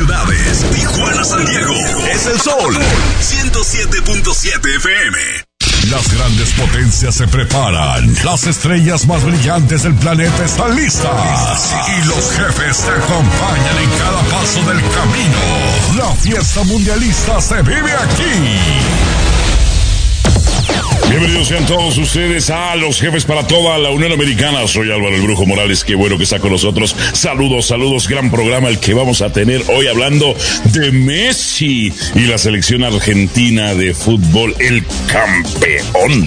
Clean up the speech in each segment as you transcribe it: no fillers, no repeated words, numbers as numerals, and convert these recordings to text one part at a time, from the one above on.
ciudades. Tijuana, San Diego. Es el Sol. 107.7 FM. Las grandes potencias se preparan. Las estrellas más brillantes del planeta están listas. Y los jefes te acompañan en cada paso del camino. La fiesta mundialista se vive aquí. Bienvenidos sean todos ustedes a Los Jefes para toda la Unión Americana. Soy Álvaro el Brujo Morales, qué bueno que está con nosotros. Saludos, gran programa el que vamos a tener hoy hablando de Messi y la selección argentina de fútbol, el campeón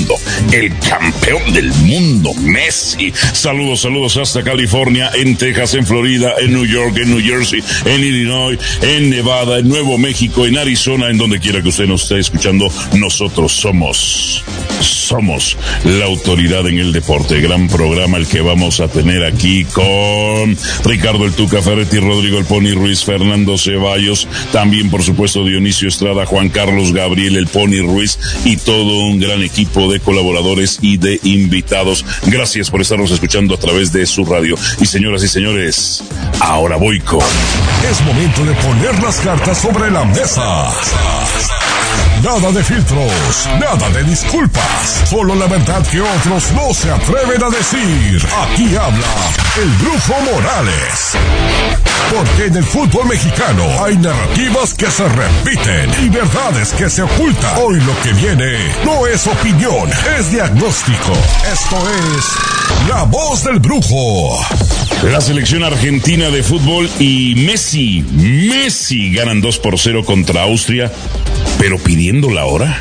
del mundo, Messi. Saludos hasta California, en Texas, en Florida, en New York, en New Jersey, en Illinois, en Nevada, en Nuevo México, en Arizona, en donde quiera que usted nos esté escuchando. Nosotros somos la autoridad en el deporte. Gran programa el que vamos a tener aquí con Ricardo el Tuca Ferretti, Rodrigo el Pony Ruiz, Fernando Ceballos, también por supuesto Dionisio Estrada, Juan Carlos Gabriel el Pony Ruiz y todo un gran equipo de colaboradores y de invitados. Gracias por estarnos escuchando a través de su radio. Y señoras y señores, ahora voy con... Es momento de poner las cartas sobre la mesa. Nada de filtros, nada de disculpas, solo la verdad que otros no se atreven a decir. Aquí habla el Brujo Morales. Porque en el fútbol mexicano hay narrativas que se repiten y verdades que se ocultan. Hoy lo que viene no es opinión, es diagnóstico. Esto es La Voz del Brujo. La selección argentina de fútbol y Messi ganan 2-0 contra Austria, pero pidiendo la hora,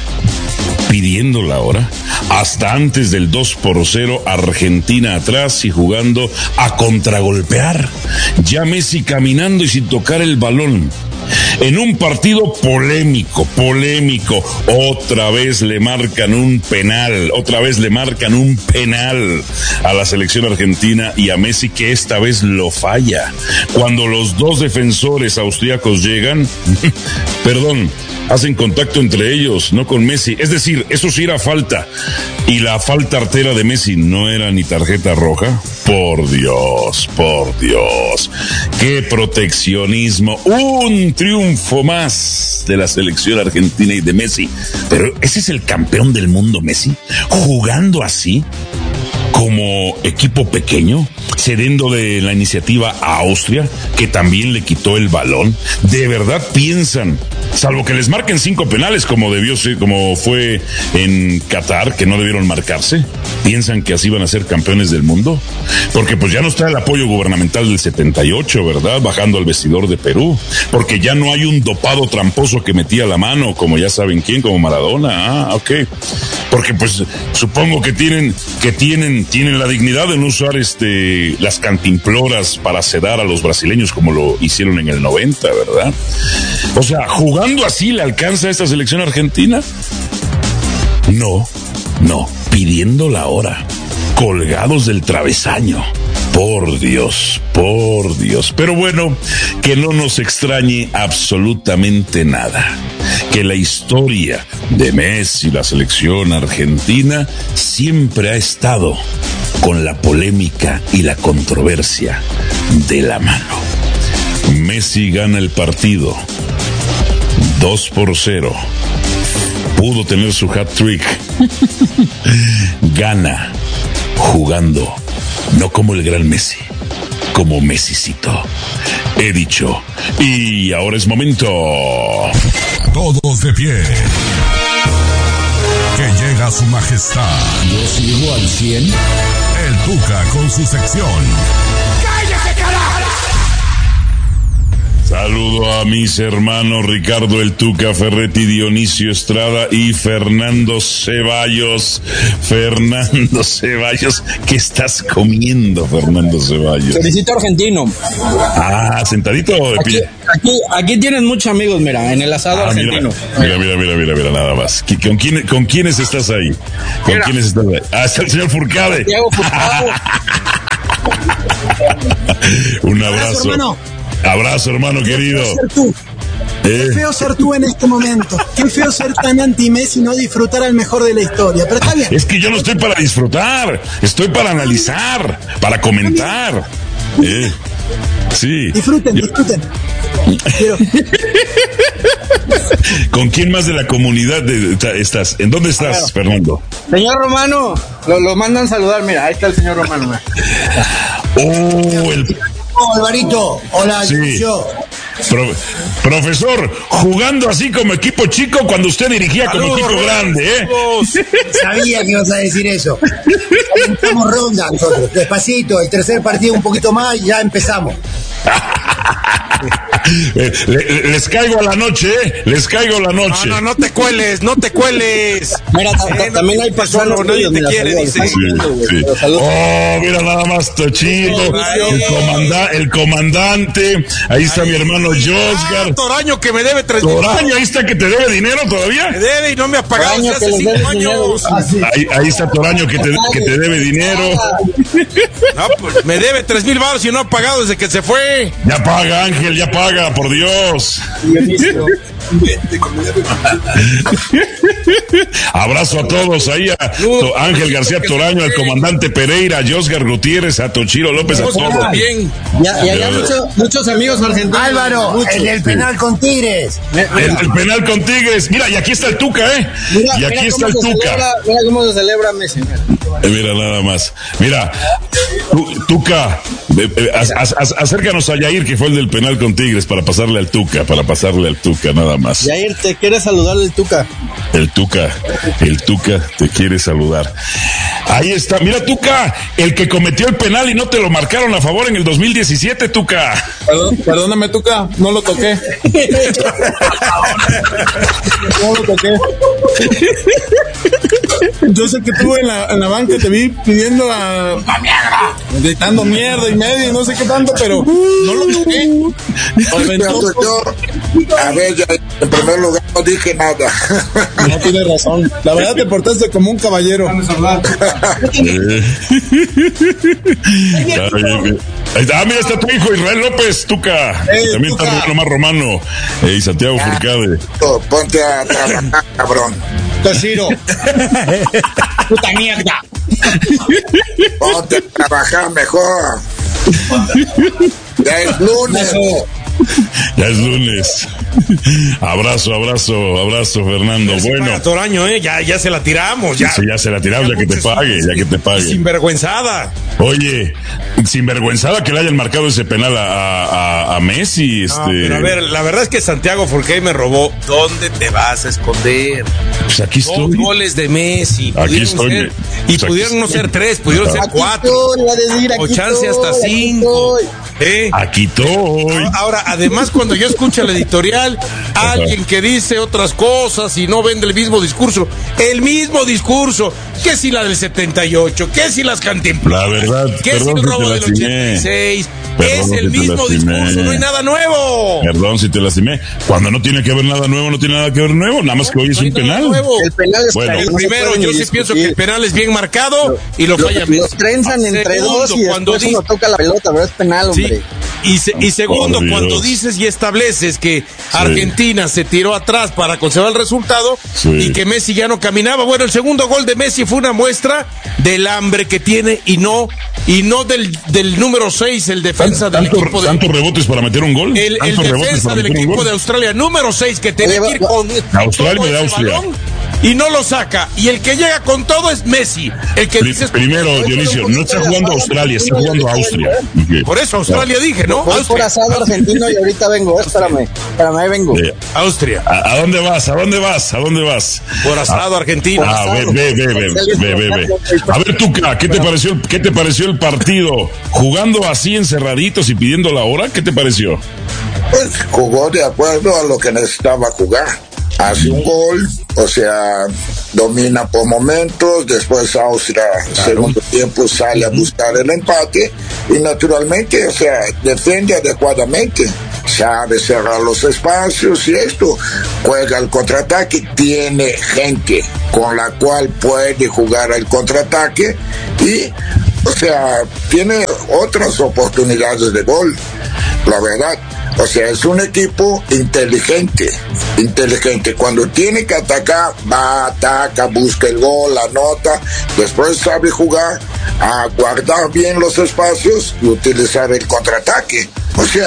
hasta antes del 2-0, Argentina atrás y jugando a contragolpear, ya Messi caminando y sin tocar el balón. En un partido polémico, otra vez le marcan un penal a la selección argentina y a Messi, que esta vez lo falla. Cuando los dos defensores austriacos llegan, hacen contacto entre ellos, no con Messi. Es decir, eso sí era falta. Y la falta artera de Messi no era ni tarjeta roja. Por Dios. ¡Qué proteccionismo! Un triunfo más de la selección argentina y de Messi. Pero ese es el campeón del mundo, Messi, jugando así, como equipo pequeño, cediendo de la iniciativa a Austria, que también le quitó el balón. ¿De verdad piensan, salvo que les marquen 5 penales como debió ser, como fue en Qatar, que no debieron marcarse, piensan que así van a ser campeones del mundo? Porque pues ya no está el apoyo gubernamental del 78, ¿verdad? Bajando al vestidor de Perú, porque ya no hay un dopado tramposo que metía la mano, como ya saben quién, como Maradona. Ok. Porque pues supongo que tienen la dignidad de no usar las cantimploras para sedar a los brasileños como lo hicieron en el 90, ¿verdad? O sea, jugando así le alcanza a esta selección argentina. No, pidiendo la hora, colgados del travesaño. Por Dios. Pero bueno, que no nos extrañe absolutamente nada. Que la historia de Messi y la selección argentina siempre ha estado con la polémica y la controversia de la mano. Messi gana el partido 2-0. Pudo tener su hat-trick. Gana jugando, no como el gran Messi, como Messicito. He dicho, y ahora es momento. Todos de pie. Que llega su majestad. Yo sigo al 100. El Tuca con su sección. ¡Cállate, carajo! Saludo a mis hermanos Ricardo el Tuca Ferretti, Dionisio Estrada y Fernando Ceballos. ¿Qué estás comiendo, Fernando Ceballos? Choricito argentino. Ah, sentadito. Aquí tienen muchos amigos, mira, en el asado argentino. Mira, nada más. ¿Con quiénes estás ahí? ¿Quiénes estás ahí? Ah, está el señor Furcade. Diego Furcade. Un abrazo. Abrazo, hermano querido. Qué feo ser tú en este momento. Qué feo ser tan anti-Messi y no disfrutar al mejor de la historia. Pero está bien. Es que yo no estoy para disfrutar. Estoy para analizar, para comentar. Sí. Disfruten. ¿Con quién más de la comunidad estás? ¿En dónde estás, Fernando? Señor Romano, lo mandan saludar, mira, ahí está el señor Romano. Alvarito, hola, sí. yo. Profesor, jugando así como equipo chico cuando usted dirigía como equipo grande, ¿eh? Sabía que ibas a decir eso. Estamos ronda nosotros, despacito, el tercer partido un poquito más y ya empezamos. Les caigo a la noche, ¿eh? Les caigo a la noche. No te cueles. Mira, también hay personas nadie te quiere, dice. Sí. Oh, mira nada más, Tochino, el comandante, ahí está mi hermano Josgar. Toraño que me debe 3 Toraño, ahí está que te debe dinero todavía. Me debe y no me ha pagado desde hace 5 años. Ahí está Toraño que te debe dinero. No, pues me debe 3,000 baros y no ha pagado desde que se fue. Ya paga, Ángel, ya paga, por Dios. Abrazo a todos ahí, a Ángel García Toraño, al comandante Pereira, a Josgar Gutiérrez, a Tochiro López, a todos. Bien. Ya muchos amigos argentinos. Álvaro, el del penal con Tigres. El penal con Tigres. Mira, y aquí está el Tuca, ¿eh? Y aquí está el Tuca. Mira cómo se celebra Messi. Mira nada más. Mira, Tuca, acércanos a Yair, que fue el del penal con Tigres, para pasarle al Tuca, nada más. Yair, te quiere saludar el Tuca. El Tuca te quiere saludar. Ahí está, mira, Tuca, el que cometió el penal y no te lo marcaron a favor en el 2017, Tuca. Perdóname, Tuca, no lo toqué. Yo sé que tú en la banca te vi pidiendo gritando mierda y media y no sé qué tanto, pero no lo toqué. A ver, ya, en primer lugar no dije nada. No tienes razón. La verdad te portaste como un caballero. Mira, está tu hijo Israel López, Tuca. También Tuca. Está Román Romano y Santiago Furcade. Ponte a trabajar, cabrón. Toshiro. Puta mierda. Ponte a trabajar mejor. Ya es lunes. Ya es lunes. Abrazo, Fernando. Bueno. Toraño, ya se la tiramos. Ya, sí, ya se la tiramos, ya que te pague. Sinvergüenzada. Oye, sinvergüenzada que le hayan marcado ese penal a Messi. No, pero a ver, la verdad es que Santiago Furcade me robó. ¿Dónde te vas a esconder? Pues aquí estoy. 2 goles de Messi. Aquí estoy. Pudieron no ser 3, pudieron ser 4. O chance hasta 5. Aquí estoy. Ahora, además, cuando yo escucho la editorial, alguien que dice otras cosas y no vende el mismo discurso, que si la del 78, que si las Cantinflas, la verdad, que si el robo del 86, es el mismo discurso, no hay nada nuevo. Perdón si te lastimé. Cuando no tiene que haber nada nuevo, no tiene nada que ver nuevo, nada más que hoy es un penal. El penal es el primero, yo sí pienso que el penal es bien marcado y lo falla Messi. Los trenzan entre dos y después uno toca la pelota, pero es penal, hombre. Y segundo, cuando dices y estableces que Argentina se tiró atrás para conservar el resultado y que Messi ya no caminaba, bueno, el segundo gol de Messi fue una muestra del hambre que tiene y no del número 6, el defensa del equipo de... ¿Tantos rebotes para meter un gol? El defensa del equipo de Australia, número 6, que tiene que ir con Australia de Austria. Y no lo saca. Y el que llega con todo es Messi. El que dices primero, Dionisio, no está jugando Australia, está jugando Austria. Por eso Australia dije, ¿no? Voy por asado argentino y ahorita vengo. Espérame, ahí vengo. Austria. ¿A dónde vas? Por asado argentino. Ve. A ver, Tuca, ¿qué te pareció el partido? Jugando así encerraditos y pidiendo la hora, ¿qué te pareció? Pues jugó de acuerdo a lo que necesitaba jugar. Hace un gol, o sea, domina por momentos, después Austria, segundo tiempo, sale a buscar el empate y naturalmente, o sea, defiende adecuadamente, sabe cerrar los espacios y esto, juega el contraataque, tiene gente con la cual puede jugar el contraataque y, o sea, tiene otras oportunidades de gol, la verdad. O sea, es un equipo inteligente. Cuando tiene que atacar, va, ataca, busca el gol, anota, después sabe jugar, a guardar bien los espacios y utilizar el contraataque. O sea,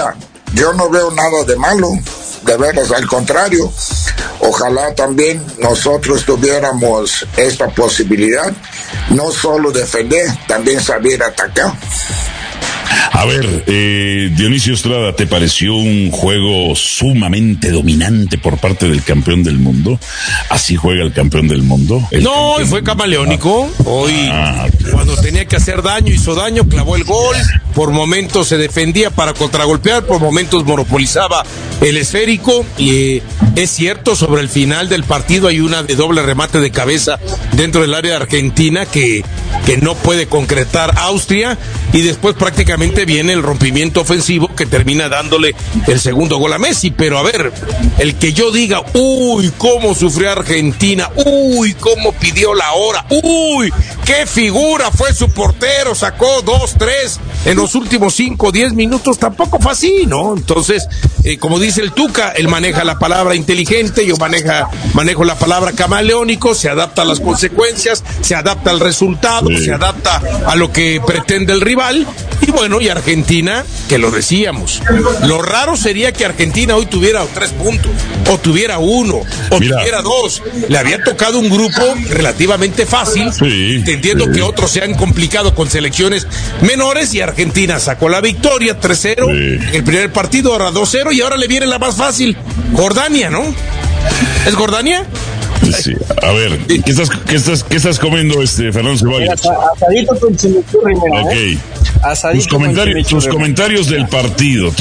yo no veo nada de malo, de veras, al contrario. Ojalá también nosotros tuviéramos esta posibilidad, no solo defender, también saber atacar. A ver, Dionisio Estrada, ¿te pareció un juego sumamente dominante por parte del campeón del mundo? ¿Así juega el campeón del mundo? No, fue camaleónico. Hoy, cuando tenía que hacer daño, hizo daño, clavó el gol. Por momentos se defendía para contragolpear, por momentos monopolizaba el esférico. Y es cierto, sobre el final del partido hay una de doble remate de cabeza dentro del área de Argentina que no puede concretar Austria. Y después prácticamente viene el rompimiento ofensivo que termina dándole el segundo gol a Messi. Pero a ver, el que yo diga, uy, cómo sufrió Argentina, uy, cómo pidió la hora, uy, qué figura fue su portero, sacó 2, 3 en los últimos 5 o 10 minutos, tampoco fue así, ¿no? Entonces, como dice el Tuca, él maneja la palabra inteligente, yo manejo la palabra camaleónico, se adapta a las consecuencias, se adapta al resultado, se adapta a lo que pretende el rival. Y bueno, y Argentina, que lo decíamos, lo raro sería que Argentina hoy tuviera 3 puntos, o tuviera 1, o tuviera 2. Le había tocado un grupo relativamente fácil, entendiendo que otros se han complicado con selecciones menores, y Argentina sacó la victoria 3-0 en el primer partido, ahora 2-0, y ahora le viene la más fácil, Jordania, ¿no? ¿Es Jordania? Sí. A ver, ¿qué estás comiendo, Fernando Ceballos? Asadito con chimichurri, mira. Ok. Tus comentarios del partido.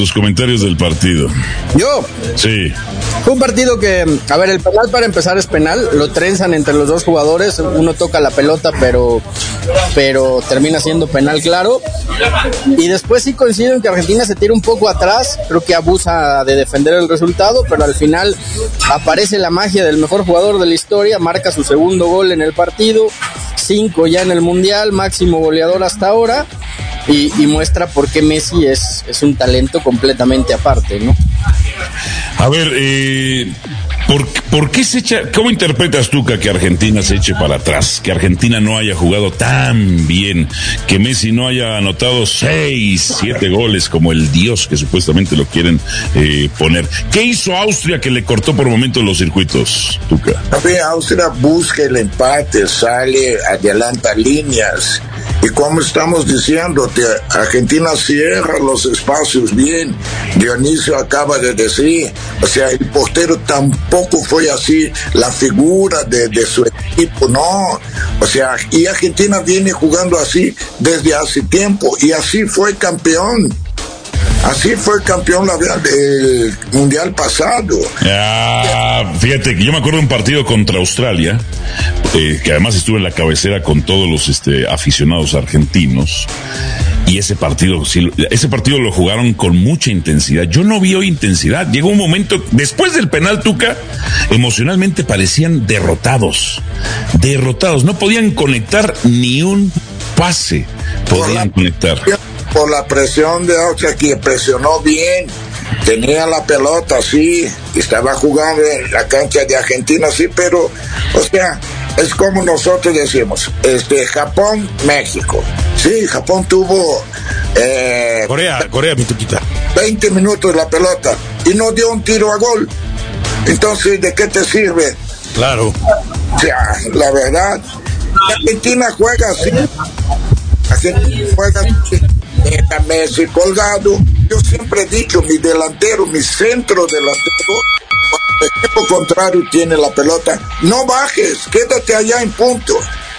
¿Yo? Sí. Fue un partido que, a ver, el penal para empezar es penal, lo trenzan entre los dos jugadores, uno toca la pelota, pero termina siendo penal, claro. Y después sí coincido en que Argentina se tira un poco atrás, creo que abusa de defender el resultado, pero al final aparece la magia del mejor jugador de la historia, marca su segundo gol en el partido, 5 ya en el Mundial, máximo goleador hasta ahora, y muestra por qué Messi es un talento completamente aparte, ¿no? A ver, ¿por qué se echa? ¿Cómo interpretas tú que Argentina se eche para atrás? Que Argentina no haya jugado tan bien, que Messi no haya anotado 6, 7 goles como el dios que supuestamente lo quieren poner. ¿Qué hizo Austria que le cortó por momentos los circuitos, Tuca? A ver, Austria busca el empate, sale, adelanta líneas. Y como estamos diciendo, Argentina cierra los espacios bien. Dionisio acaba de decir, o sea, el portero tampoco fue así la figura de su equipo, no. O sea, y Argentina viene jugando así desde hace tiempo y así fue campeón. Así fue campeón del mundial pasado. Fíjate que yo me acuerdo de un partido contra Australia, que además estuve en la cabecera con todos los aficionados argentinos. Y ese partido lo jugaron con mucha intensidad. Yo no vi hoy intensidad. Llegó un momento, después del penal, Tuca, emocionalmente parecían derrotados. No podían conectar ni un pase. Conectar. Por la presión de Austria, que presionó bien, tenía la pelota, sí, estaba jugando en la cancha de Argentina, sí, pero, o sea, es como nosotros decimos, Japón, México. Sí, Japón tuvo Corea, mi Tuquita. 20 minutos la pelota y no dio un tiro a gol. Entonces, ¿de qué te sirve? Claro. O sea, la verdad, Argentina juega así. Argentina juega así. Deja Messi colgado. Yo siempre he dicho, mi delantero, mi centro delantero, cuando el equipo contrario tiene la pelota, no bajes, quédate allá en punto.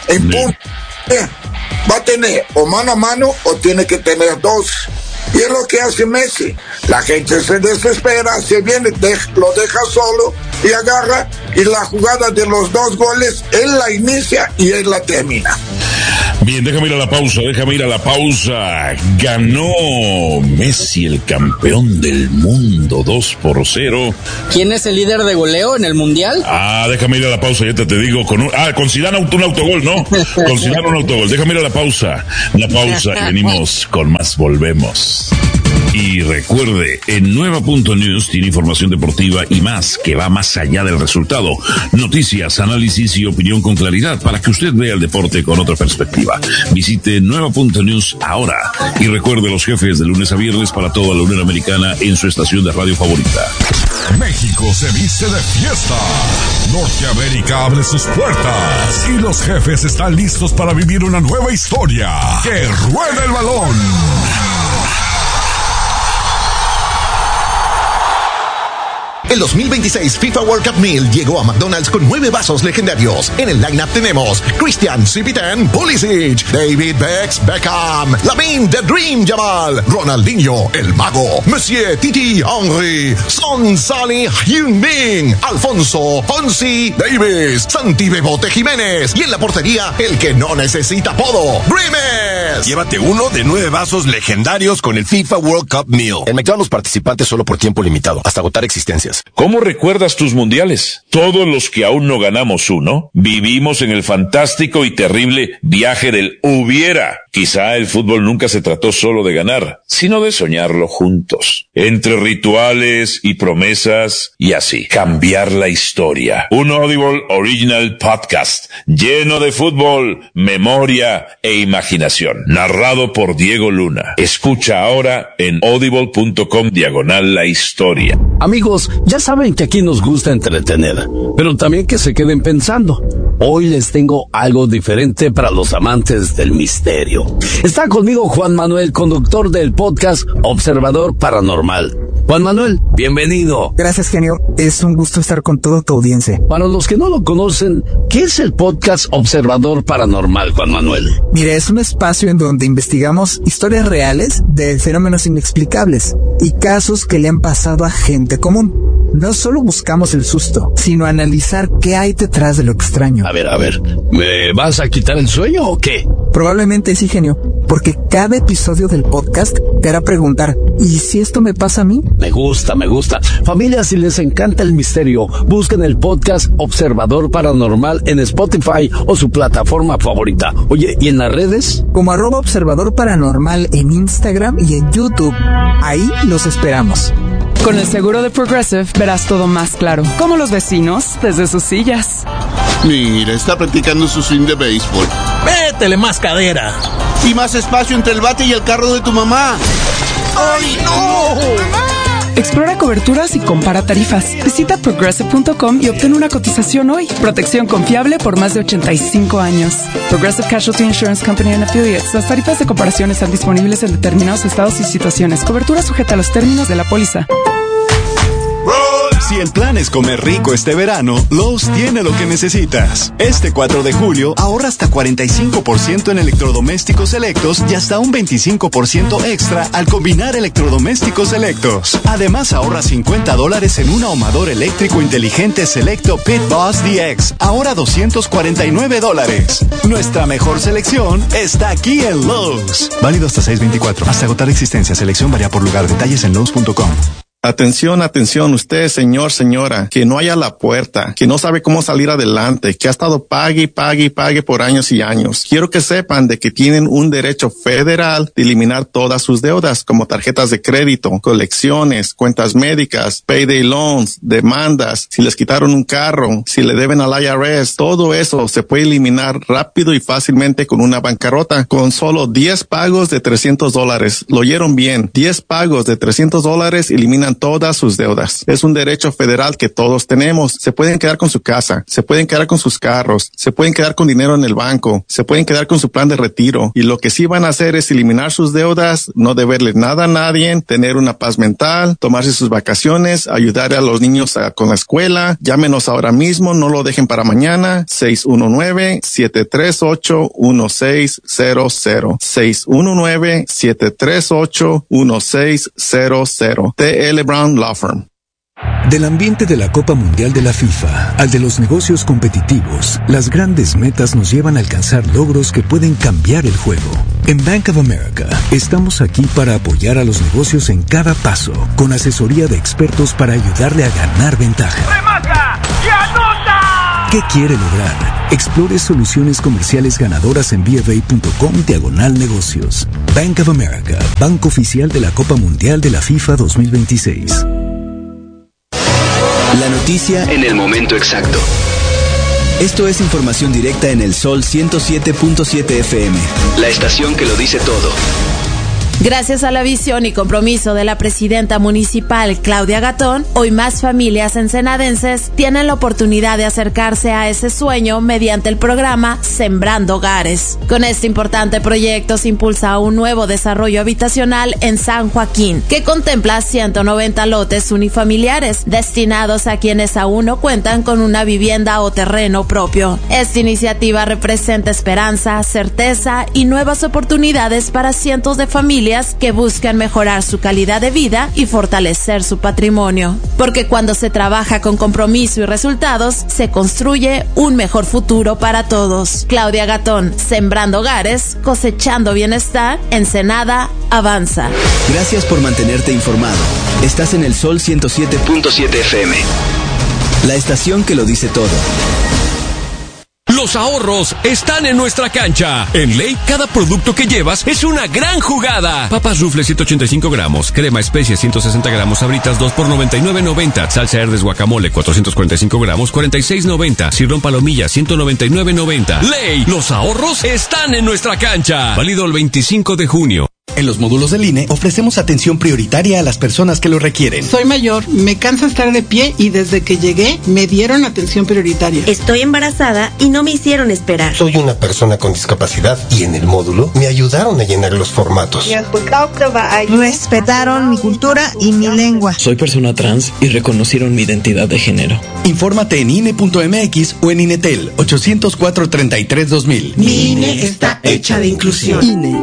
Va a tener o mano a mano o tiene que tener 2. Y es lo que hace Messi. La gente se desespera, se viene, lo deja solo y agarra, y la jugada de los 2 goles, él la inicia y él la termina. Bien, déjame ir a la pausa. Ganó Messi, el campeón del mundo, 2-0. ¿Quién es el líder de goleo en el Mundial? Déjame ir a la pausa, ya te digo, con Zidane un autogol, ¿no? Con Zidane un autogol. Déjame ir a la pausa, y venimos con más, volvemos. Y recuerde, en Nueva.News tiene información deportiva y más que va más allá del resultado. Noticias, análisis y opinión con claridad para que usted vea el deporte con otra perspectiva. Visite Nueva.News ahora. Y recuerde los jefes de lunes a viernes para toda la Unión Americana en su estación de radio favorita. México se viste de fiesta. Norteamérica abre sus puertas. Y los jefes están listos para vivir una nueva historia. ¡Que ruede el balón! El 2026 FIFA World Cup Meal llegó a McDonald's con 9 vasos legendarios. En el lineup tenemos Christian Cipitan Pulisic, David Beckham, Lamine The Dream Yamal, Ronaldinho El Mago, Monsieur Titi Henry, Son Salih Heung-min, Alfonso Fonsi Davis, Santi Bebote Jiménez y en la portería el que no necesita apodo, Grimes. Llévate uno de 9 vasos legendarios con el FIFA World Cup Meal. En McDonald's participantes solo por tiempo limitado, hasta agotar existencias. ¿Cómo recuerdas tus mundiales? Todos los que aún no ganamos uno, vivimos en el fantástico y terrible viaje del hubiera. Quizá el fútbol nunca se trató solo de ganar, sino de soñarlo juntos. Entre rituales y promesas y así, cambiar la historia. Un Audible Original Podcast lleno de fútbol, memoria e imaginación. Narrado por Diego Luna. Escucha ahora en audible.com/la historia. Amigos, ya saben que aquí nos gusta entretener, pero también que se queden pensando. Hoy les tengo algo diferente para los amantes del misterio. Está conmigo Juan Manuel, conductor del podcast Observador Paranormal. Juan Manuel, bienvenido. Gracias, genio. Es un gusto estar con toda tu audiencia. Para los que no lo conocen, ¿qué es el podcast Observador Paranormal, Juan Manuel? Mire, es un espacio en donde investigamos historias reales de fenómenos inexplicables y casos que le han pasado a gente común. No solo buscamos el susto, sino analizar qué hay detrás de lo extraño. A ver, ¿me vas a quitar el sueño o qué? Probablemente sí, genio, porque cada episodio del podcast te hará preguntar, ¿y si esto me pasa a mí? Me gusta. Familia, si les encanta el misterio, busquen el podcast Observador Paranormal en Spotify o su plataforma favorita. Oye, ¿y en las redes? Como @Observador Paranormal en Instagram y en YouTube. Ahí los esperamos. Con el seguro de Progressive verás todo más claro, como los vecinos desde sus sillas. Mira, está practicando su swing de béisbol. Métele más cadera. Y más espacio entre el bate y el carro de tu mamá. ¡Ay, no! Explora coberturas y compara tarifas. Visita Progressive.com y obtén una cotización hoy. Protección confiable por más de 85 años. Progressive Casualty Insurance Company and Affiliates. Las tarifas de comparación están disponibles en determinados estados y situaciones. Cobertura sujeta a los términos de la póliza. Si el plan es comer rico este verano, Lowe's tiene lo que necesitas. Este 4 de julio, ahorra hasta 45% en electrodomésticos selectos y hasta un 25% extra al combinar electrodomésticos selectos. Además, ahorra $50 en un ahumador eléctrico inteligente selecto Pit Boss DX, ahora $249. Nuestra mejor selección está aquí en Lowe's. Válido hasta 6/24. Hasta agotar existencia. Selección varía por lugar. Detalles en Lowe's.com. Atención, usted, señor, señora, que no haya la puerta, que no sabe cómo salir adelante, que ha estado pague por años y años. Quiero que sepan de que tienen un derecho federal de eliminar todas sus deudas, como tarjetas de crédito, colecciones, cuentas médicas, payday loans, demandas, si les quitaron un carro, si le deben al IRS, todo eso se puede eliminar rápido y fácilmente con una bancarrota, con solo 10 pagos de $300. Lo oyeron bien, 10 pagos de $300 eliminan todas sus deudas. Es un derecho federal que todos tenemos. Se pueden quedar con su casa, se pueden quedar con sus carros, se pueden quedar con dinero en el banco, se pueden quedar con su plan de retiro. Y lo que sí van a hacer es eliminar sus deudas, no deberle nada a nadie, tener una paz mental, tomarse sus vacaciones, ayudar a los niños con la escuela. Llámenos ahora mismo, no lo dejen para mañana. 619-738-1600. 619-738-1600. TL Brown Law Firm. Del ambiente de la Copa Mundial de la FIFA al de los negocios competitivos, las grandes metas nos llevan a alcanzar logros que pueden cambiar el juego. En Bank of America, estamos aquí para apoyar a los negocios en cada paso, con asesoría de expertos para ayudarle a ganar ventaja. ¡Remata y anota! ¿Qué quiere lograr? Explore soluciones comerciales ganadoras en bofA.com/negocios. Bank of America, banco oficial de la Copa Mundial de la FIFA 2026. La noticia en el momento exacto. Esto es información directa en el Sol 107.7 FM, la estación que lo dice todo. Gracias a la visión y compromiso de la presidenta municipal Claudia Gatón, hoy más familias ensenadenses tienen la oportunidad de acercarse a ese sueño mediante el programa Sembrando Hogares. Con este importante proyecto se impulsa un nuevo desarrollo habitacional en San Joaquín, que contempla 190 lotes unifamiliares destinados a quienes aún no cuentan con una vivienda o terreno propio. Esta iniciativa representa esperanza, certeza y nuevas oportunidades para cientos de familias que buscan mejorar su calidad de vida y fortalecer su patrimonio. Porque cuando se trabaja con compromiso y resultados, se construye un mejor futuro para todos. Claudia Gatón, Sembrando Hogares, cosechando bienestar, Ensenada avanza. Gracias por mantenerte informado. Estás en el Sol 107.7 FM, la estación que lo dice todo. Los ahorros están en nuestra cancha. En Ley, cada producto que llevas es una gran jugada. Papas Rufles 185 gramos, crema especia 160 gramos, Sabritas 2 por $99.90, salsa Herdes guacamole 445 gramos, $46.90, Cirrón palomilla 199.90. Ley, los ahorros están en nuestra cancha. Válido el 25 de junio. En los módulos del INE ofrecemos atención prioritaria a las personas que lo requieren. Soy mayor, me cansa estar de pie y desde que llegué me dieron atención prioritaria. Estoy embarazada y no me hicieron esperar. Soy una persona con discapacidad y en el módulo me ayudaron a llenar los formatos. Respetaron mi cultura y mi lengua. Soy persona trans y reconocieron mi identidad de género. Infórmate en INE.mx o en INETEL 804-33-2000. Mi INE está hecha de inclusión. INE.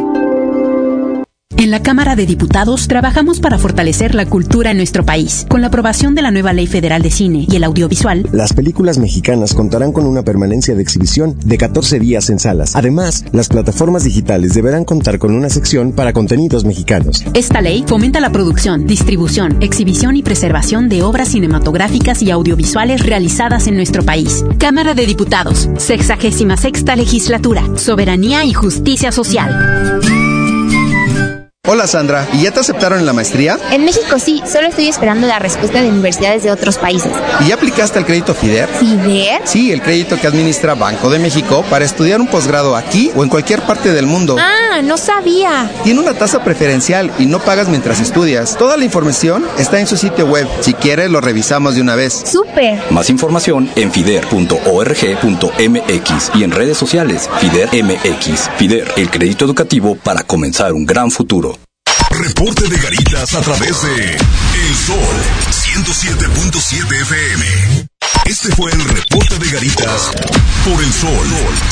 En la Cámara de Diputados trabajamos para fortalecer la cultura en nuestro país. Con la aprobación de la nueva Ley Federal de Cine y el Audiovisual, las películas mexicanas contarán con una permanencia de exhibición de 14 días en salas. Además, las plataformas digitales deberán contar con una sección para contenidos mexicanos. Esta ley fomenta la producción, distribución, exhibición y preservación de obras cinematográficas y audiovisuales realizadas en nuestro país. Cámara de Diputados, 66ª Legislatura, Soberanía y Justicia Social. Hola Sandra, ¿y ya te aceptaron en la maestría? En México sí, solo estoy esperando la respuesta de universidades de otros países. ¿Y ya aplicaste al crédito FIDER? ¿FIDER? Sí, el crédito que administra Banco de México para estudiar un posgrado aquí o en cualquier parte del mundo. Ah, no sabía. Tiene una tasa preferencial y no pagas mientras estudias. Toda la información está en su sitio web. Si quieres, lo revisamos de una vez. ¡Súper! Más información en fider.org.mx y en redes sociales FIDER MX. FIDER, el crédito educativo para comenzar un gran futuro. Reporte de Garitas a través de El Sol 107.7 FM. Este fue el reporte de Garitas por El Sol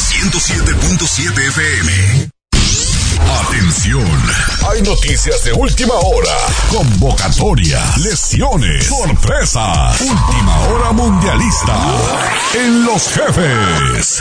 107.7 FM. Atención, hay noticias de última hora, convocatoria, lesiones, sorpresas, última hora mundialista en Los Jefes.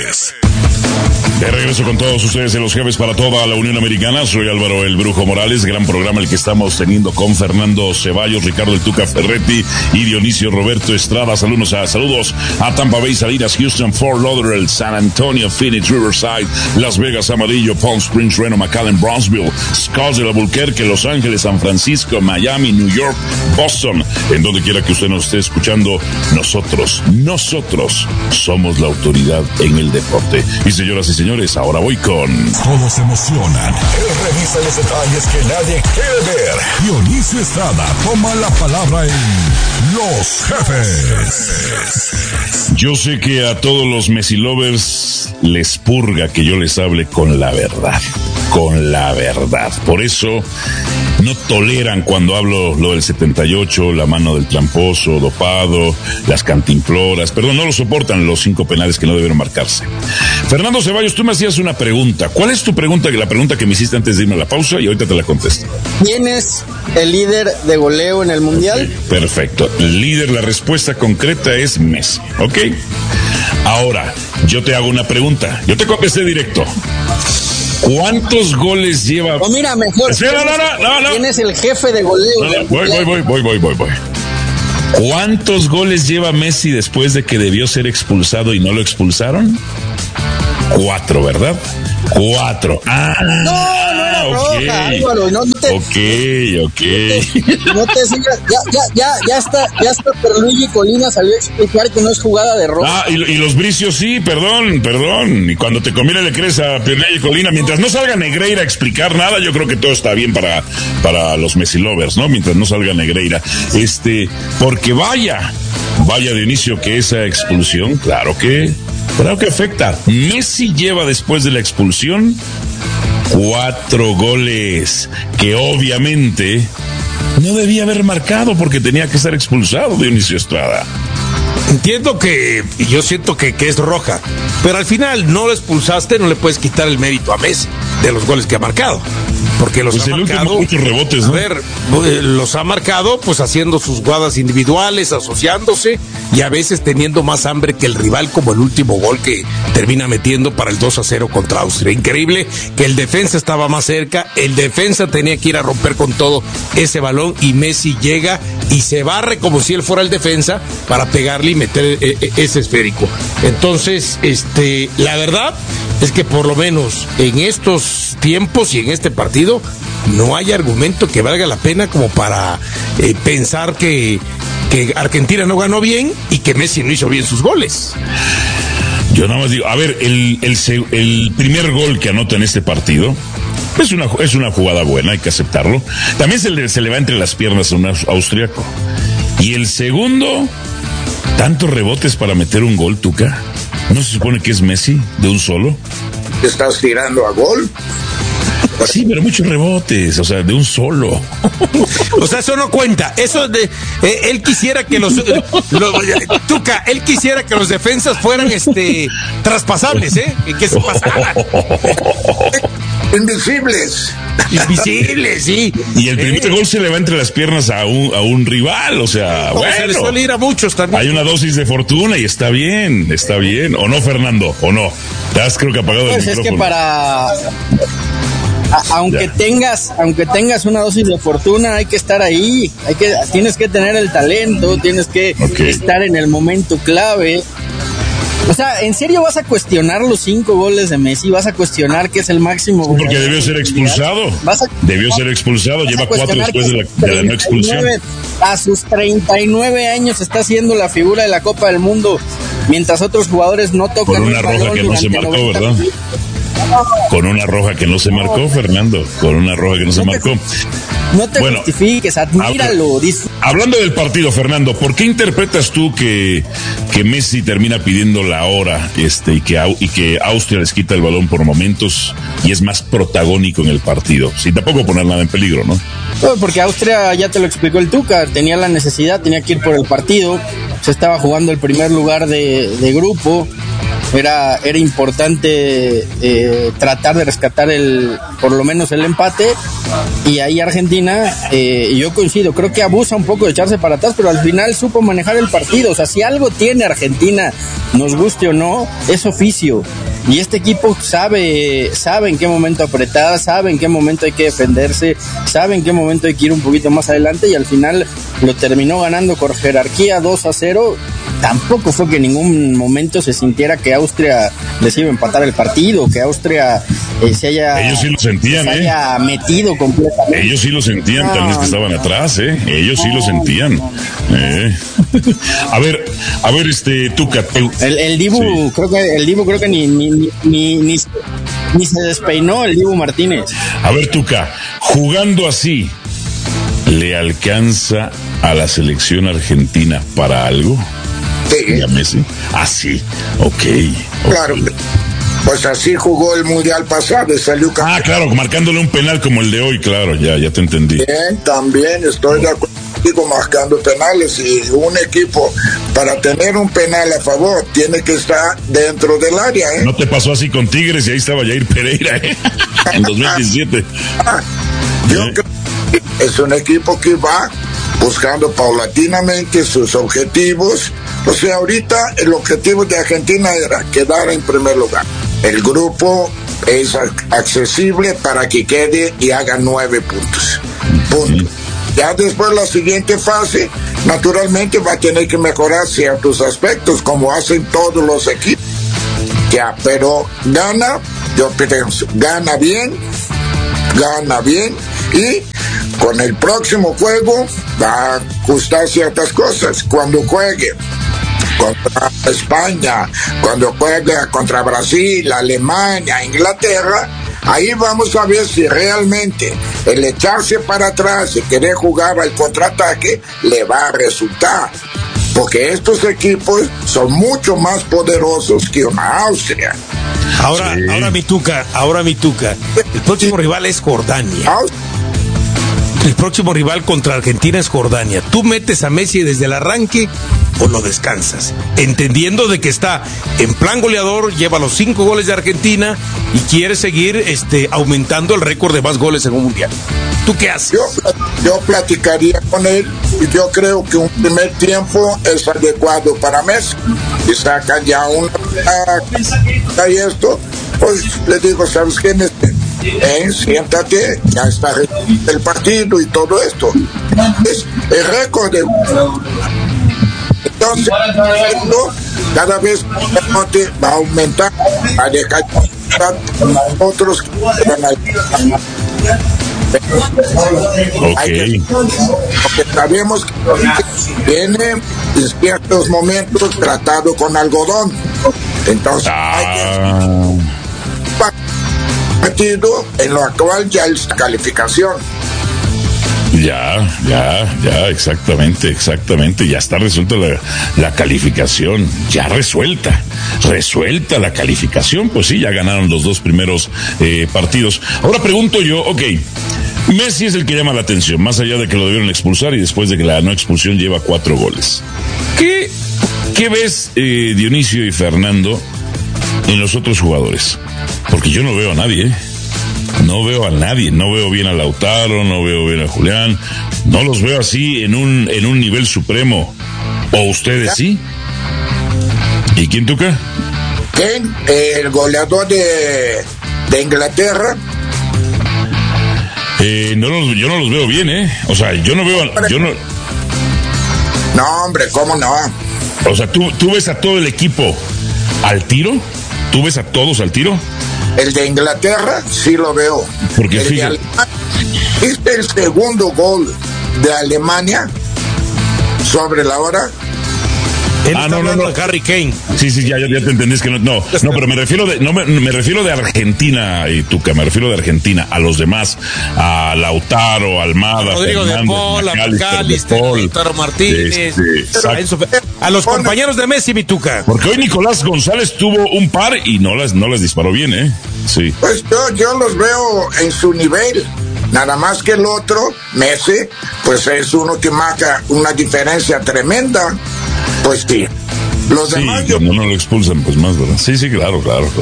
De regreso con todos ustedes en Los Jefes para toda la Unión Americana. Soy Álvaro el Brujo Morales. Gran programa el que estamos teniendo con Fernando Ceballos, Ricardo el Tuca Ferretti y Dionisio Roberto Estrada. Saludos a Tampa Bay, Salinas, Houston, Fort Lauderdale, San Antonio, Phoenix, Riverside, Las Vegas, Amarillo, Palm Springs, Reno, McAllen, Brownsville, Scottsdale, Albuquerque, Los Ángeles, San Francisco, Miami, New York, Boston. En donde quiera que usted nos esté escuchando, nosotros somos la autoridad en el deporte. Y señoras y señores, ahora voy con... Todos se emocionan. Él revisa los detalles que nadie quiere ver. Dionisio Estrada toma la palabra en Los Jefes. Yo sé que a todos los Messi lovers les purga que yo les hable con la verdad. Por eso no toleran cuando hablo lo del 78, la mano del tramposo, dopado, las cantinfloras. Perdón, no lo soportan los 5 penales que no debieron marcarse. Fernando Ceballos, tú me hacías una pregunta. ¿Cuál es tu pregunta? La pregunta que me hiciste antes de irme a la pausa y ahorita te la contesto. ¿Quién es el líder de goleo en el Mundial? Okay, perfecto. Líder, la respuesta concreta es Messi. ¿Ok? Ahora, yo te hago una pregunta. Yo te contesté directo. ¿Cuántos goles lleva? No, mira, mejor. No. ¿Quién es el jefe de goleo? Voy. ¿Cuántos goles lleva Messi después de que debió ser expulsado y no lo expulsaron? 4, ¿verdad? 4. No era roja, Álvaro, no te... Ok. No te sigas, ya está Perluigi Colina salió a explicar que no es jugada de roja. Y los Bricios sí, perdón. Y cuando te conviene le crees a Perluigi Colina, mientras no salga Negreira a explicar nada, yo creo que todo está bien para los Messi lovers, ¿no? Mientras no salga Negreira. Porque vaya Dionisio que esa expulsión, claro que afecta. Messi lleva después de la expulsión 4 goles que obviamente no debía haber marcado porque tenía que estar expulsado Dionisio Estrada. Entiendo que, y yo siento que es roja, pero al final no lo expulsaste, no le puedes quitar el mérito a Messi de los goles que ha marcado. Porque los ha marcado, muchos rebotes, ¿no? Los ha marcado pues haciendo sus jugadas individuales, asociándose y a veces teniendo más hambre que el rival, como el último gol que termina metiendo para el 2-0 contra Austria. Increíble que el defensa estaba más cerca, el defensa tenía que ir a romper con todo ese balón y Messi llega y se barre como si él fuera el defensa para pegarle y meter ese esférico. Entonces, la verdad es que por lo menos en estos tiempos y en este partido no hay argumento que valga la pena como para pensar que Argentina no ganó bien y que Messi no hizo bien sus goles. Yo nada más digo, a ver, el primer gol que anota en este partido es una jugada buena, hay que aceptarlo. También se le va entre las piernas a un austriaco. Y el segundo, tantos rebotes para meter un gol, Tuca. ¿No se supone que es Messi de un solo? ¿Estás tirando a gol? Sí, pero muchos rebotes, o sea, de un solo. O sea, eso no cuenta. Eso él quisiera que Tuca, él quisiera que los defensas fueran traspasables, que se pasaran. Invisibles, sí. Y el primer gol se le va entre las piernas a un rival, o sea, bueno. Se le suele ir a muchos también. Hay una dosis de fortuna y está bien. ¿O no, Fernando? ¿O no? Te has creo que apagado el micrófono. Es que aunque tengas una dosis de fortuna, hay que estar ahí, tienes que tener el talento, tienes que estar en el momento clave. O sea, ¿en serio vas a cuestionar los 5 goles de Messi? ¿Vas a cuestionar que es el máximo? Porque debió ser expulsado. Lleva 4 después de la no expulsión. A sus 39 años está siendo la figura de la Copa del Mundo, mientras otros jugadores no tocan. Por una roja que no se marcó, ¿verdad? Con una roja que no se marcó, Fernando. Con una roja que no se marcó. No te justifiques, admíralo. Hablando del partido, Fernando, ¿por qué interpretas tú que Messi termina pidiendo la hora y que Austria les quita el balón por momentos y es más protagónico en el partido? Sin tampoco poner nada en peligro, ¿no? No, porque Austria, ya te lo explicó el Tuca, tenía la necesidad, tenía que ir por el partido, se estaba jugando el primer lugar de grupo. Era importante tratar de rescatar por lo menos el empate, y ahí Argentina, yo coincido, creo que abusa un poco de echarse para atrás, pero al final supo manejar el partido. O sea, si algo tiene Argentina, nos guste o no, es oficio, y este equipo sabe en qué momento apretar, sabe en qué momento hay que defenderse, sabe en qué momento hay que ir un poquito más adelante, y al final lo terminó ganando con jerarquía 2-0. Tampoco fue que en ningún momento se sintiera que Austria les iba a empatar el partido, que Austria se haya... Ellos sí lo sentían, haya metido completamente. Ellos sí lo sentían, tal vez que estaban atrás, Ellos sí lo sentían. A ver, Tuca. El Dibu, sí. creo que ni se despeinó el Dibu Martínez. A ver, Tuca, jugando así, ¿le alcanza a la selección argentina para algo? Sí. ¿A Messi? Sí, ok. Claro, pues así jugó el Mundial pasado y salió campeón. Claro, marcándole un penal como el de hoy, claro, ya te entendí. Bien, también estoy de acuerdo contigo, marcando penales, y un equipo para tener un penal a favor tiene que estar dentro del área. No te pasó así con Tigres y ahí estaba Jair Pereira, en 2017. Yo creo que es un equipo que va buscando paulatinamente sus objetivos. O sea, ahorita el objetivo de Argentina era quedar en primer lugar. El grupo es accesible para que quede y haga 9 puntos. Punto. Ya después la siguiente fase, naturalmente va a tener que mejorar ciertos aspectos, como hacen todos los equipos. Ya, pero gana, yo pienso, gana bien, y con el próximo juego va a ajustar ciertas cosas. Cuando juegue contra España, cuando juegue contra Brasil, Alemania, Inglaterra, ahí vamos a ver si realmente el echarse para atrás y querer jugar al contraataque le va a resultar. Porque estos equipos son mucho más poderosos que una Austria. Ahora mi tuca. El próximo rival es Jordania. El próximo rival contra Argentina es Jordania. ¿Tú metes a Messi desde el arranque o lo descansas? Entendiendo de que está en plan goleador, lleva los 5 goles de Argentina y quiere seguir aumentando el récord de más goles en un mundial. ¿Tú qué haces? Yo platicaría con él y yo creo que un primer tiempo es adecuado para Messi. Y sacan ya y esto, pues le digo, ¿sabes qué? Siéntate, ya está el partido y todo esto. Es el récord de... Entonces, cada vez va a aumentar, a dejar otros que van a... Okay. Porque sabemos que viene en ciertos momentos tratado con algodón. Entonces hay partido en lo actual ya es calificación. Ya, exactamente, ya está resuelta la calificación, ya resuelta la calificación, pues sí, ya ganaron los 2 primeros partidos. Ahora pregunto yo, Messi es el que llama la atención, más allá de que lo debieron expulsar y después de que la no expulsión lleva 4 goles. ¿Qué ves, Dionisio y Fernando, en los otros jugadores? Porque yo no veo a nadie, No veo a nadie, no veo bien a Lautaro, no veo bien a Julián, no los veo así en un nivel supremo. ¿O ustedes sí? ¿Y quién toca? ¿Quién? El goleador de Inglaterra. Yo no los veo bien, O sea, No, hombre, ¿cómo no? O sea, ¿tú ves a todo el equipo al tiro? ¿Tú ves a todos al tiro? El de Inglaterra sí lo veo. Porque fíjate, este es el segundo gol de Alemania sobre la hora. No, Harry Kane. Sí, ya te entendí, que no, pero me refiero de Argentina, Tuca, me refiero de Argentina, a los demás, a Lautaro, Almada, Rodrigo de Paul, a McAllister, Lautaro Martínez, a los compañeros de Messi, mi Tuca. Porque hoy Nicolás González tuvo un par y no las disparó bien, Sí. Pues yo los veo en su nivel. Nada más que el otro, Messi, pues es uno que marca una diferencia tremenda. Pues sí. Los demás cuando no lo expulsan, pues más, ¿verdad? Sí, claro.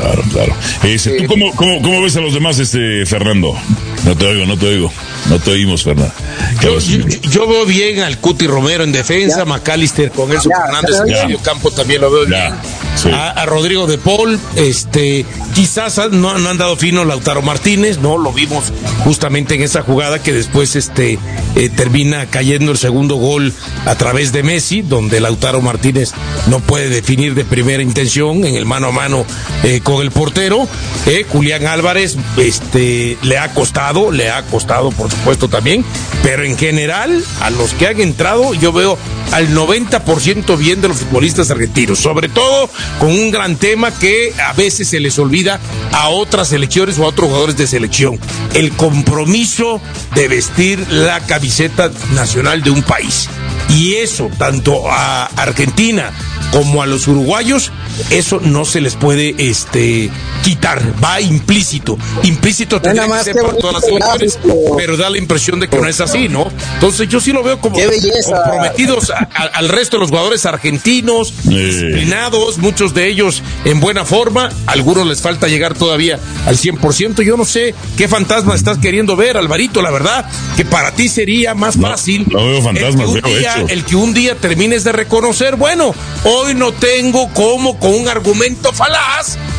¿Tú cómo ves a los demás, Fernando? No te oigo. No te oímos, Fernando. Yo veo bien al Cuti Romero en defensa, McAllister con Enzo Fernández en el medio campo también lo veo bien. Sí. A Rodrigo de Paul, quizás no han dado fino Lautaro Martínez, no lo vimos justamente en esa jugada que después termina cayendo el segundo gol a través de Messi, donde Lautaro Martínez no puede definir de primera intención en el mano a mano con el portero. Julián Álvarez le ha costado por supuesto también, pero en general a los que han entrado yo veo al 90% bien de los futbolistas argentinos, sobre todo con un gran tema que a veces se les olvida a otras selecciones o a otros jugadores de selección: el compromiso de vestir la camiseta nacional de un país. Y eso, tanto a Argentina como a los uruguayos, eso no se les puede quitar, va implícito tendría que ser para todas las selecciones, pero da la impresión de que no es así, ¿no? Entonces yo sí lo veo como comprometidos al resto de los jugadores argentinos, disciplinados, muchos de ellos en buena forma, a algunos les falta llegar todavía al 100%, yo no sé qué fantasma estás queriendo ver, Alvarito, la verdad, que para ti sería más fácil no veo fantasmas, el que un día termines de reconocer, bueno, hoy no tengo como con un argumento falaz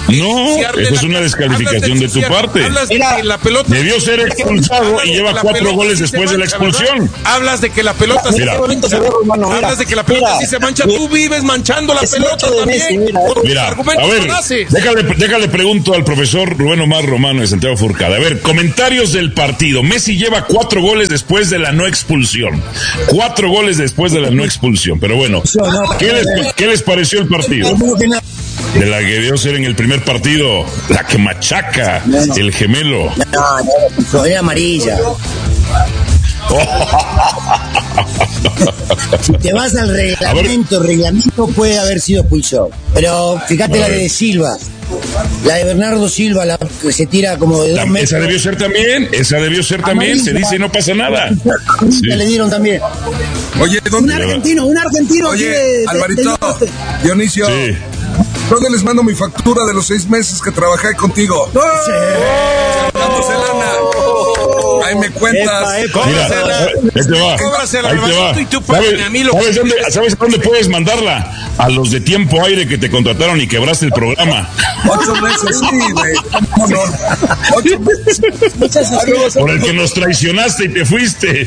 No, eso es una descalificación de tu parte. Debió ser expulsado y lleva 4 goles después de la expulsión. Hablas de que la pelota se mancha. Hablas de que la pelota sí se mancha. Tú vives manchando la pelota también. Mira, a ver, déjale pregunto al profesor Rubén Omar Romano de Santiago Furcada. A ver, comentarios del partido. Messi lleva 4 goles después de la no expulsión. 4 goles después de la no expulsión. Pero bueno, ¿qué les pareció el partido? De la que debió ser en el primer partido, la que machaca el gemelo. No, era amarilla. Si te vas al reglamento puede haber sido expulsión. Pero fíjate la de Silva. La de Bernardo Silva, la que se tira como de 2 metros. Esa debió ser también, se dice y no pasa nada. Sí. Le dieron también. Oye, un argentino. Oye, Alvarito, Dionisio. Sí. ¿Dónde les mando mi factura de los 6 meses que trabajé contigo? Sí. Ahí me cuentas. Mira, ahí te va. ¿Sabes dónde puedes mandarla? A los de Tiempo Aire que te contrataron y quebraste el programa. 8 meses, sí, güey. 8 meses. Por el que nos traicionaste y te fuiste.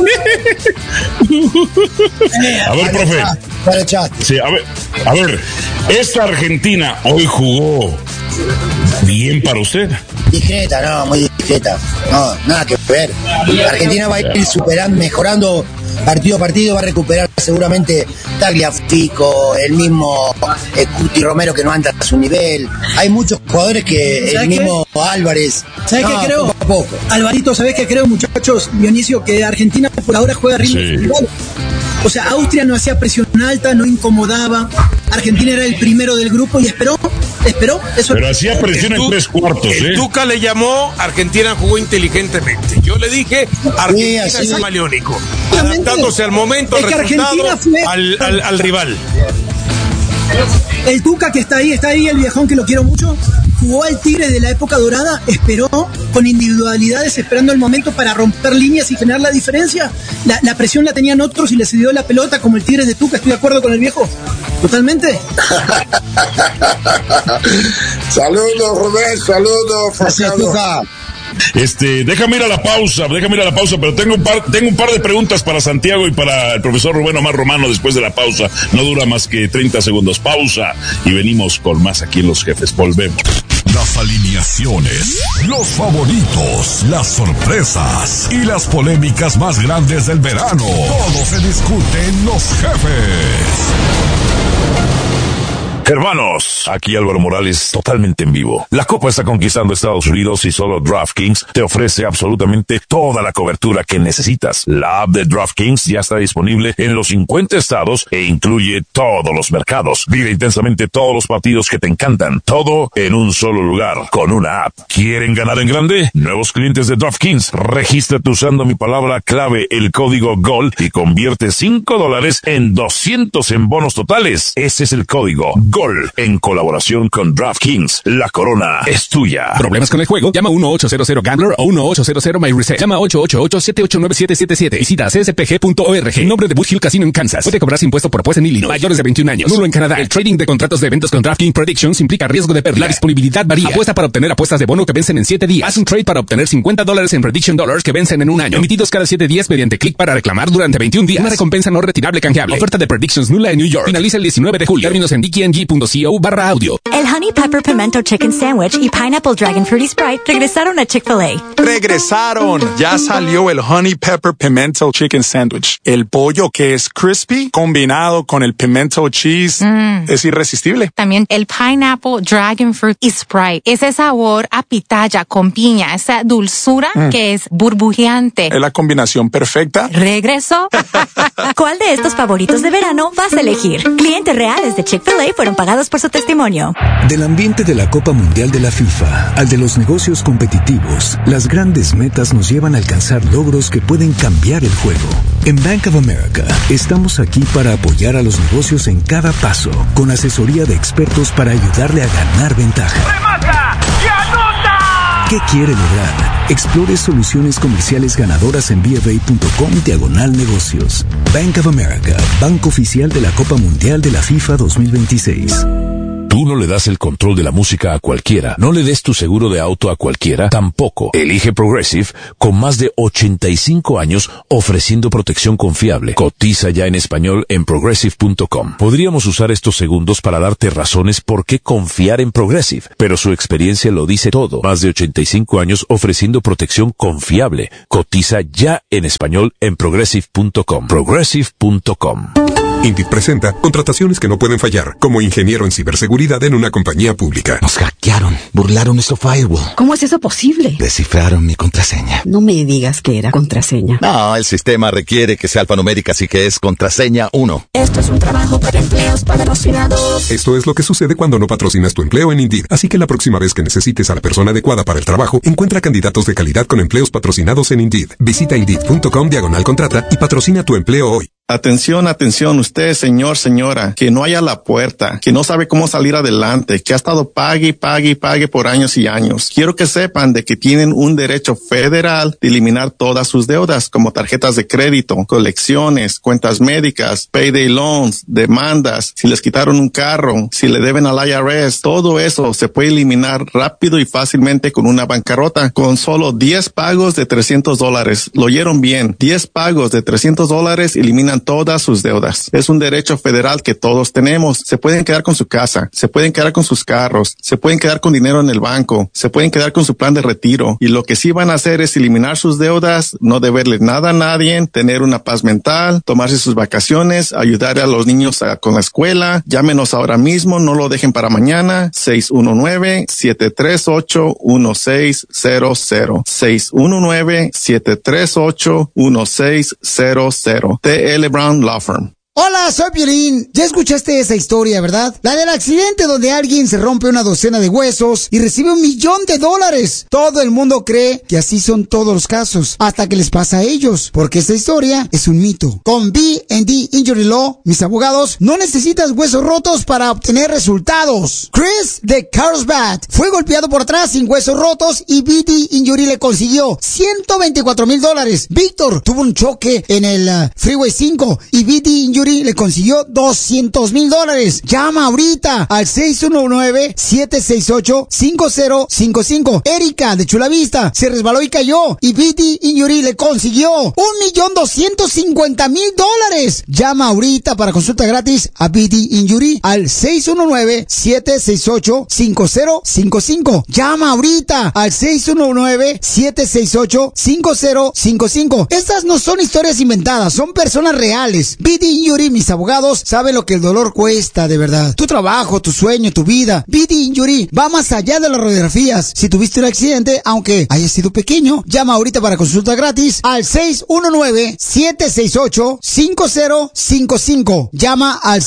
A ver, profe. Sí, a ver, esta Argentina hoy jugó bien para usted. Discreta, muy discreta. No, nada que ver. Argentina va a ir superando, mejorando partido a partido, va a recuperar seguramente Tagliafico, el mismo Cuti Romero que no anda a su nivel. Hay muchos jugadores que el mismo Álvarez. ¿Sabes qué creo? Poco a poco. Alvarito, ¿sabés qué creo, muchachos? Dionisio, que Argentina por ahora juega a ritmo igual. O sea, Austria no hacía presión alta, no incomodaba. Argentina era el primero del grupo y esperó. Eso. Pero hacía presión en 3 cuartos. El Tuca le llamó, Argentina jugó inteligentemente. Yo le dije, Argentina es camaleónico, adaptándose al momento, al resultado, al rival. El Tuca que está ahí, el viejón que lo quiero mucho, jugó al Tigre de la época dorada, esperó con individualidades, esperando el momento para romper líneas y generar la diferencia. La presión la tenían otros y les dio la pelota, como el Tigre de Tuca. Estoy de acuerdo con el viejo, totalmente. Saludos, Rubén, saludos, Furcado. Déjame ir a la pausa, pero tengo un par de preguntas para Santiago y para el profesor Rubén Omar Romano después de la pausa. No dura más que 30 segundos. Pausa y venimos con más aquí en Los Jefes. Volvemos. Las alineaciones, los favoritos, las sorpresas y las polémicas más grandes del verano. Todo se discute en Los Jefes. Hermanos, aquí Álvaro Morales, totalmente en vivo. La Copa está conquistando Estados Unidos y solo DraftKings te ofrece absolutamente toda la cobertura que necesitas. La app de DraftKings ya está disponible en los 50 estados e incluye todos los mercados. Vive intensamente todos los partidos que te encantan, todo en un solo lugar, con una app. ¿Quieren ganar en grande? Nuevos clientes de DraftKings, regístrate usando mi palabra clave, el código GOL, y convierte $5 en 200 en bonos totales. Ese es el código GOL, en colaboración con DraftKings. La corona es tuya. ¿Problemas con el juego? Llama 1-800-GAMBLER o 1-800-MyReset. Llama 888-789-777. Visita cspg.org. Nombre de Bush Hill Casino en Kansas. Puede cobrarse impuesto por apuesta en Illinois. Mayores de 21 años. Nulo en Canadá. El trading de contratos de eventos con DraftKings Predictions implica riesgo de pérdida. La disponibilidad varía. Apuesta para obtener apuestas de bono que vencen en 7 días. Haz un trade para obtener $50 en Prediction Dollars que vencen en un año. Emitidos cada 7 días mediante clic para reclamar durante 21 días. Una recompensa no retirable canjeable. Oferta de Predictions nula en New York. Finaliza el 19 de julio. Términos en dkng.co/audio. El Honey Pepper Pimento Chicken Sandwich y Pineapple Dragon Fruity Sprite regresaron a Chick-fil-A. ¡Regresaron! Ya salió el Honey Pepper Pimento Chicken Sandwich. El pollo que es crispy combinado con el pimento cheese es irresistible. También el Pineapple Dragon Fruit y Sprite. Ese sabor a pitaya con piña, esa dulzura que es burbujeante. Es la combinación perfecta. ¿Regresó? ¿Cuál de estos favoritos de verano vas a elegir? Clientes reales de Chick-fil-A fueron pagados por su testimonio. Del ambiente de la Copa Mundial de la FIFA al de los negocios competitivos, las grandes metas nos llevan a alcanzar logros que pueden cambiar el juego. En Bank of America estamos aquí para apoyar a los negocios en cada paso, con asesoría de expertos para ayudarle a ganar ventaja. ¡Remata y anota! ¿Qué quiere lograr? Explore soluciones comerciales ganadoras en BofA.com/negocios. Bank of America, banco oficial de la Copa Mundial de la FIFA 2026. Tú no le das el control de la música a cualquiera. No le des tu seguro de auto a cualquiera. Tampoco. Elige Progressive, con más de 85 años ofreciendo protección confiable. Cotiza ya en español en progressive.com. Podríamos usar estos segundos para darte razones por qué confiar en Progressive, pero su experiencia lo dice todo. Más de 85 años ofreciendo protección confiable. Cotiza ya en español en progressive.com. Progressive.com. Indeed presenta contrataciones que no pueden fallar, como ingeniero en ciberseguridad en una compañía pública. Nos hackearon, burlaron nuestro firewall. ¿Cómo es eso posible? Descifraron mi contraseña. No me digas que era contraseña. No, el sistema requiere que sea alfanumérica, así que es contraseña 1. Esto es un trabajo para empleos patrocinados. Esto es lo que sucede cuando no patrocinas tu empleo en Indeed. Así que la próxima vez que necesites a la persona adecuada para el trabajo, encuentra candidatos de calidad con empleos patrocinados en Indeed. Visita Indeed.com/contrata y patrocina tu empleo hoy. Atención, atención, usted, señor, señora, que no haya la puerta, que no sabe cómo salir adelante, que ha estado pague por años y años. Quiero que sepan de que tienen un derecho federal de eliminar todas sus deudas, como tarjetas de crédito, colecciones, cuentas médicas, payday loans, demandas, si les quitaron un carro, si le deben al IRS, todo eso se puede eliminar rápido y fácilmente con una bancarrota, con solo 10 pagos de $300. Lo oyeron bien, 10 pagos de $300 eliminan todas sus deudas. Es un derecho federal que todos tenemos. Se pueden quedar con su casa, se pueden quedar con sus carros, se pueden quedar con dinero en el banco, se pueden quedar con su plan de retiro. Y lo que sí van a hacer es eliminar sus deudas, no deberle nada a nadie, tener una paz mental, tomarse sus vacaciones, ayudar a los niños con la escuela. Llámenos ahora mismo, no lo dejen para mañana. 619-738-1600. 619-738-1600. TL Brown Law Firm. Hola, soy Piolín. Ya escuchaste esa historia, ¿verdad? La del accidente donde alguien se rompe una docena de huesos y recibe $1 millón. Todo el mundo cree que así son todos los casos, hasta que les pasa a ellos, porque esta historia es un mito. Con B&D Injury Law, mis abogados, no necesitas huesos rotos para obtener resultados. Chris de Carlsbad fue golpeado por atrás sin huesos rotos y B&D Injury le consiguió $124,000. Víctor tuvo un choque en el Freeway 5 y B&D Injury le consiguió $200,000. Llama ahorita al 619-768-5055. Erika de Chula Vista se resbaló y cayó y B&D Injury le consiguió $1,250,000. Llama ahorita para consulta gratis a B&D Injury al 619-768-5055. Llama ahorita al 619-768-5055. Estas no son historias inventadas, son personas reales. B&D Injury, mis abogados, saben lo que el dolor cuesta de verdad. Tu trabajo, tu sueño, tu vida. B&D Injury va más allá de las radiografías. Si tuviste un accidente, aunque haya sido pequeño, llama ahorita para consulta gratis al 619-768-5055. Llama al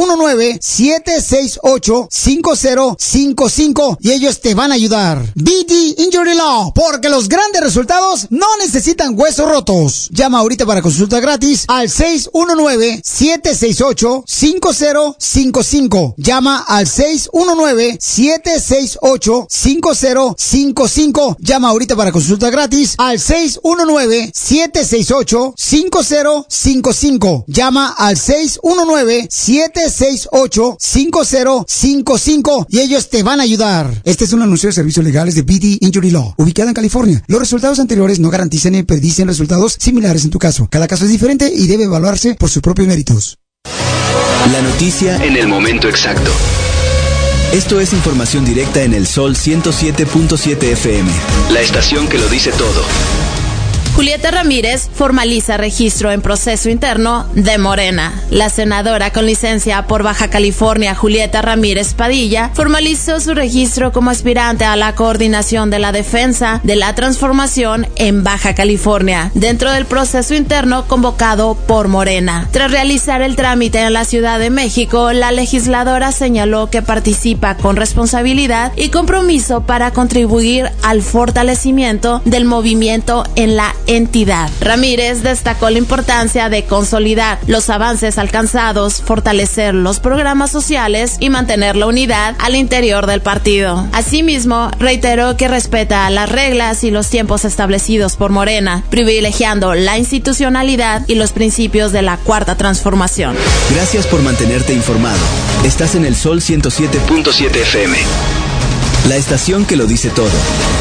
619-768-5055 y ellos te van a ayudar. B&D Injury Law, porque los grandes resultados no necesitan huesos rotos. Llama ahorita para consulta gratis al 619-768-5055. Llama al 619-768-5055. Llama ahorita para consulta gratis al 619-768-5055. Llama al 619-768-5055 y ellos te van a ayudar. Este es un anuncio de servicios legales de B&D Injury Law, ubicada en California. Los resultados anteriores no garantizan ni predicen resultados similares en tu caso. Cada caso es diferente y debe evaluarse por sus propios méritos. La noticia en el momento exacto. Esto es información directa en el Sol 107.7 FM, la estación que lo dice todo. Julieta Ramírez formaliza registro en proceso interno de Morena. La senadora con licencia por Baja California, Julieta Ramírez Padilla, formalizó su registro como aspirante a la coordinación de la defensa de la transformación en Baja California, dentro del proceso interno convocado por Morena. Tras realizar el trámite en la Ciudad de México, la legisladora señaló que participa con responsabilidad y compromiso para contribuir al fortalecimiento del movimiento en la entidad. Ramírez destacó la importancia de consolidar los avances alcanzados, fortalecer los programas sociales y mantener la unidad al interior del partido. Asimismo, reiteró que respeta las reglas y los tiempos establecidos por Morena, privilegiando la institucionalidad y los principios de la Cuarta Transformación. Gracias por mantenerte informado. Estás en el Sol 107.7 FM. La estación que lo dice todo.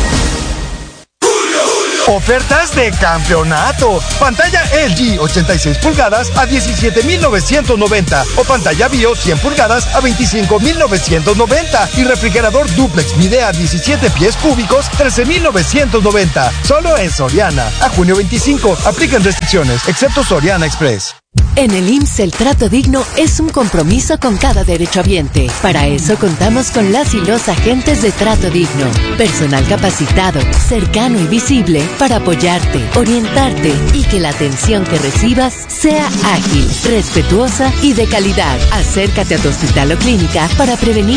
Ofertas de campeonato. Pantalla LG 86 pulgadas a 17,990 o pantalla Bio 100 pulgadas a 25,990 y refrigerador dúplex Midea 17 pies cúbicos 13,990. Solo en Soriana. A junio 25. Aplican restricciones, excepto Soriana Express. En el IMSS el trato digno es un compromiso con cada derechohabiente. Para eso contamos con las y los agentes de trato digno. Personal capacitado, cercano y visible para apoyarte, orientarte y que la atención que recibas sea ágil, respetuosa y de calidad. Acércate a tu hospital o clínica para prevenir